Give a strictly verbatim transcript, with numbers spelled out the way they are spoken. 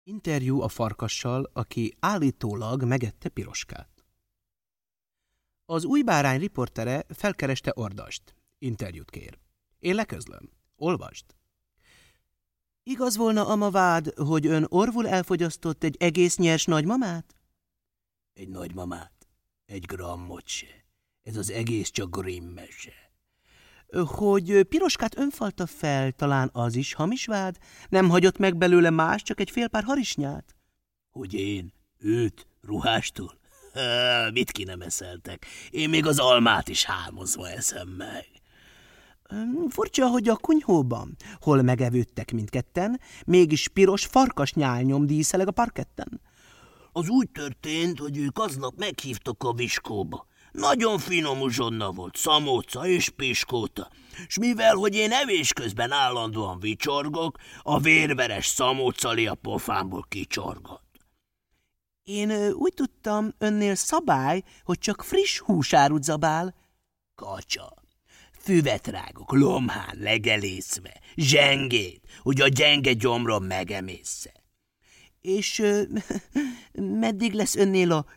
Interjú a farkassal, aki állítólag megette Piroskát. Az új bárány riportere felkereste Ordast. Interjút kér. Én leközlöm. Olvasd. Igaz volna ama vád, hogy ön orvul elfogyasztott egy egész nyers nagymamát? Egy nagymamát? Egy grammot se. Ez az egész csak Grimm mese. Hogy Piroskát önfalta fel, talán az is hamis vád? Nem hagyott meg belőle más, csak egy fél pár harisnyát? Hogy én? Őt? Ruhástól? Ha, mit ki nem eszeltek? Én még az almát is hámozva eszem meg. Furcsa, hogy a kunyhóban, hol megevődtek mindketten, mégis piros farkasnyálnyom díszeleg a parketten. Az úgy történt, hogy ők aznap meghívtak a viskóba. Nagyon finom uzsonna volt, szamóca és piskóta, s mivel, hogy én evés közben állandóan vicsorgok, a vérveres szamócali a pofámból kicsorgott. Én úgy tudtam, önnél szabály, hogy csak friss húsárut zabál. Kacsa, füvet rágok, lomhán legelészve, zsengét, hogy a gyenge gyomrom megemészze. És ö, meddig lesz önnél a